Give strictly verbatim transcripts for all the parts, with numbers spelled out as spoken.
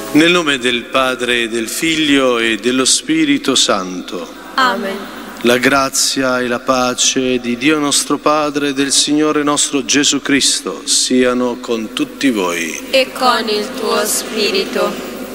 Nel nome del Padre, del Figlio e dello Spirito Santo. Amen. La grazia e la pace di Dio nostro Padre e del Signore nostro Gesù Cristo siano con tutti voi. E con il tuo spirito.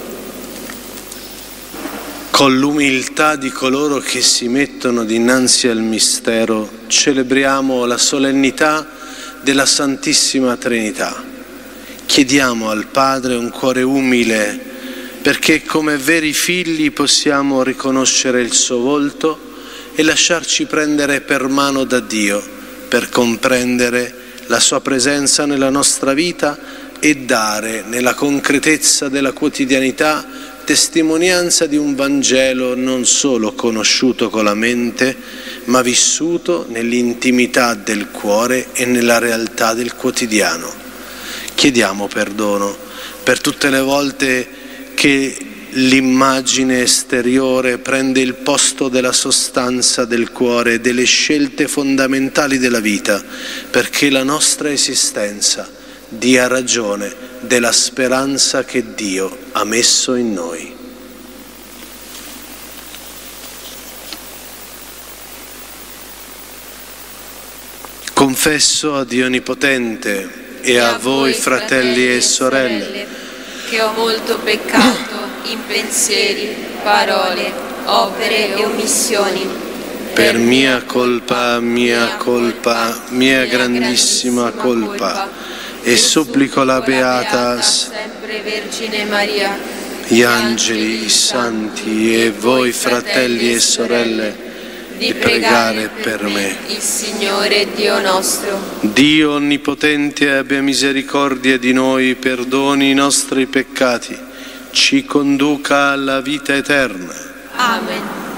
Con l'umiltà di coloro che si mettono dinanzi al mistero, celebriamo la solennità della Santissima Trinità. Chiediamo al Padre un cuore umile, perché come veri figli possiamo riconoscere il suo volto e lasciarci prendere per mano da Dio, per comprendere la sua presenza nella nostra vita e dare, nella concretezza della quotidianità, testimonianza di un Vangelo non solo conosciuto con la mente, ma vissuto nell'intimità del cuore e nella realtà del quotidiano. Chiediamo perdono per tutte le volte che l'immagine esteriore prende il posto della sostanza del cuore e delle scelte fondamentali della vita, perché la nostra esistenza dia ragione della speranza che Dio ha messo in noi. Confesso a Dio Onnipotente e a voi, fratelli e sorelle, che ho molto peccato in pensieri, parole, opere e omissioni. Per mia colpa, mia colpa, mia grandissima colpa, e supplico la Beata, sempre Vergine Maria, gli angeli, i santi e voi, fratelli e sorelle, di pregare per me. Il Signore Dio nostro. Dio Onnipotente abbia misericordia di noi, perdoni i nostri peccati, ci conduca alla vita eterna. Amen.